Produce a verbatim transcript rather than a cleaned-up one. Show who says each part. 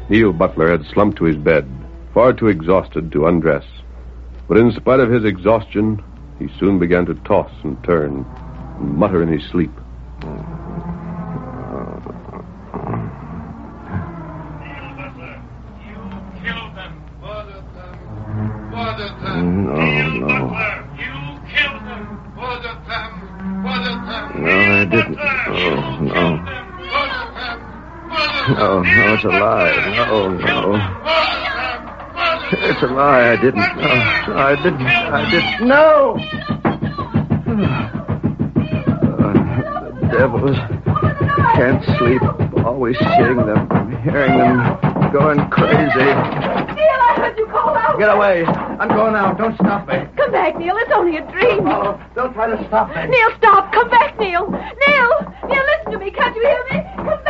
Speaker 1: Neil Butler had slumped to his bed, far too exhausted to undress. But in spite of his exhaustion, he soon began to toss and turn and mutter in his sleep.
Speaker 2: No, no. No, I didn't. Oh, no. No, no, it's a lie. No, no. It's a lie. I didn't. No, no I didn't. I didn't. No! Uh, the devils. Can't sleep. Always seeing them. I'm hearing them going crazy.
Speaker 3: Neil, I heard you call out.
Speaker 2: Get away. I'm going out. Don't stop me.
Speaker 3: Come back, Neil. It's only a dream.
Speaker 2: Oh, don't try to stop me.
Speaker 3: Neil, stop. Come back, Neil. Neil. Neil, listen to me. Can't you hear me? Come